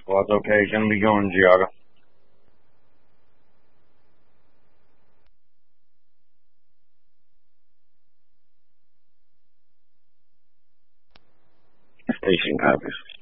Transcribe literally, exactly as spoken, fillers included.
Well, it's okay. It's gonna be going, Giaga. Station copies.